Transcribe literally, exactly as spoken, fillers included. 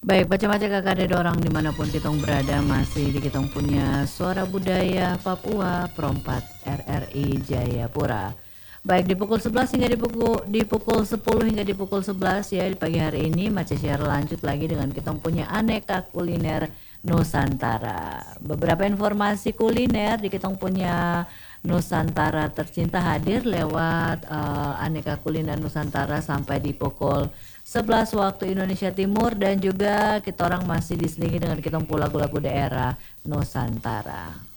Baik, macam-macam Kakak ada orang dimanapun kitong berada masih di kitong punya Suara Budaya Papua Perompat R R I Jayapura. Baik di pukul sebelas hingga di pukul di pukul sepuluh hingga di pukul sebelas ya di pagi hari ini Mace share lanjut lagi dengan kitong punya aneka kuliner Nusantara. Beberapa informasi kuliner di kitong punya Nusantara tercinta hadir lewat eh, aneka kuliner Nusantara sampai di pukul sebelas waktu Indonesia Timur dan juga kita orang masih diselingi dengan kita lagu-lagu daerah Nusantara.